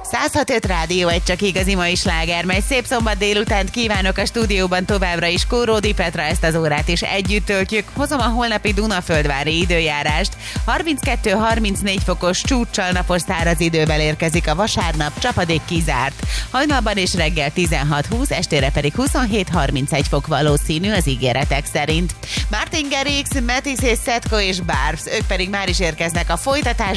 106.5 Rádió, egy csak igazi mai sláger, mely szép szombat délutánt kívánok a stúdióban továbbra is. Kóródi Petra, ezt az órát is együtt töltjük. Hozom a holnapi Dunaföldvári időjárást. 32-34 fokos csúccsal napos száraz idővel érkezik a vasárnap, csapadék kizárt. Hajnalban és reggel 16-20, estére pedig 27-31 fok valószínű az ígéretek szerint. Martin Garrix, Metis és Setko és Barbs, ők pedig már is érkeznek a folytatásban.